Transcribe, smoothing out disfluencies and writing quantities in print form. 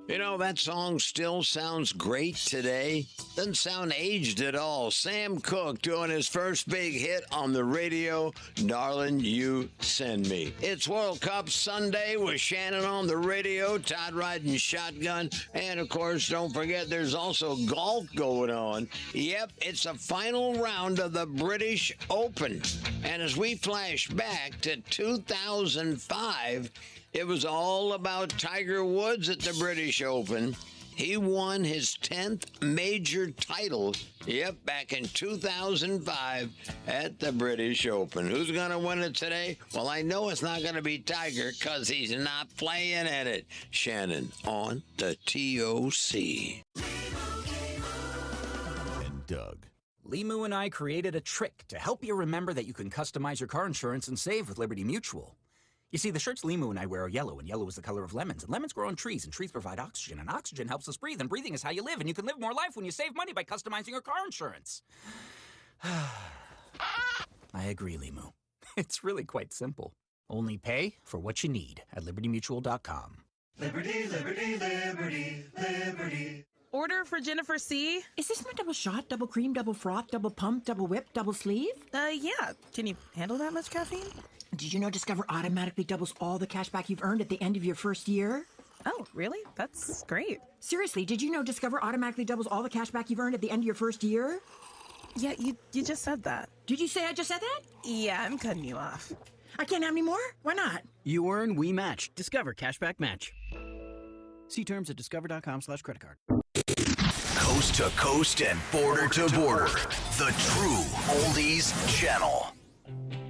You know, that song still sounds great today. Doesn't sound aged at all. Sam Cooke doing his first big hit on the radio, Darling, You Send Me. It's World Cup Sunday with Shannon on the radio, Todd riding shotgun, and of course, don't forget there's also golf going on. Yep, it's a final round of the British Open. And as we flash back to 2005, it was all about Tiger Woods at the British Open. He won his 10th major title, back in 2005 at the British Open. Who's going to win it today? Well, I know it's not going to be Tiger because he's not playing in it. Shannon on the TOC. And Doug. Limu and I created a trick to help you remember that you can customize your car insurance and save with Liberty Mutual. You see, the shirts Limu and I wear are yellow, and yellow is the color of lemons, and lemons grow on trees, and trees provide oxygen, and oxygen helps us breathe, and breathing is how you live, and you can live more life when you save money by customizing your car insurance. I agree, Limu. It's really quite simple. Only pay for what you need at LibertyMutual.com. Liberty, liberty, liberty, liberty. Order for Jennifer C. Is this my double shot, double cream, double froth, double pump, double whip, double sleeve? Yeah. Can you handle that much caffeine? Did you know Discover automatically doubles all the cash back you've earned at the end of your first year? Oh, really? That's great. Seriously, did you know Discover automatically doubles all the cash back you've earned at the end of your first year? Yeah, you just said that. Did you say I just said that? Yeah, I'm cutting you off. I can't have any more? Why not? You earn, we match. Discover Cashback Match. See terms at discover.com/creditcard. Coast to coast and border to border. The true oldies channel.